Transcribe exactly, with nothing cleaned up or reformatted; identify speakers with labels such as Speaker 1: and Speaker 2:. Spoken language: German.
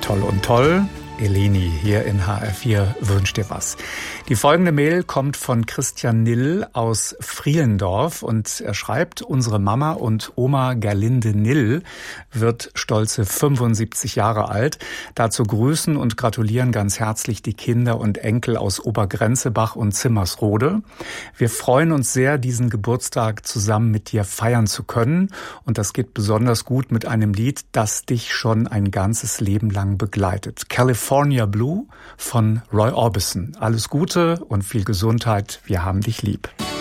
Speaker 1: Toll und toll. Eleni hier in H R vier wünscht dir was. Die folgende Mail kommt von Christian Nill aus Frielendorf und er schreibt, unsere Mama und Oma Gerlinde Nill wird stolze fünfundsiebzig Jahre alt. Dazu grüßen und gratulieren ganz herzlich die Kinder und Enkel aus Obergrenzebach und Zimmersrode. Wir freuen uns sehr, diesen Geburtstag zusammen mit dir feiern zu können und das geht besonders gut mit einem Lied, das dich schon ein ganzes Leben lang begleitet. California Blue von Roy Orbison. Alles Gute und viel Gesundheit. Wir haben dich lieb.